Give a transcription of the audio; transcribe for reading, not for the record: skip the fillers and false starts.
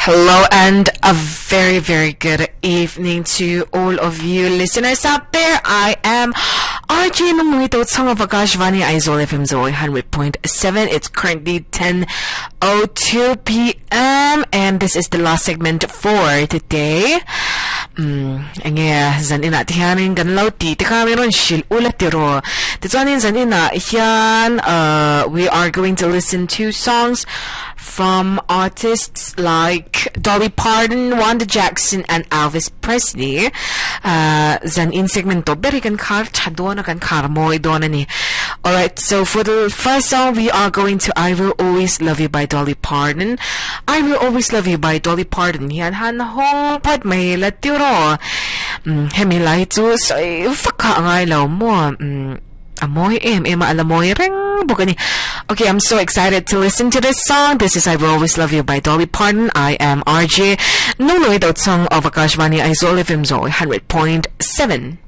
Hello and a very, very good evening to all of you listeners out there. I am RJ Numuito, Song of Akashvani, Aizol FM 100.7. It's currently 10:02 p.m. and this is the last segment for today. Zanina tihanin ganlaw ti meron shil ulatiro. Titwanin zanina yan. We are going to listen to songs from artists like Dolly Parton, Wanda Jackson, and Elvis Presley. Zan in segmento beri kan kar chadona kan kar mo idona ni. Alright, so for the first song we are going to I Will Always Love You by Dolly Parton. I Will Always Love You by Dolly Parton. Yan han hong pat may latiro. Hemilay tu so faka ngay law mo. Amoy alamoy ring bukani. Okay, I'm so excited to listen to this song. This is I Will Always Love You by Dolly Parton. I am RJ. No, that song of Akashvani Aizol FM 100.7.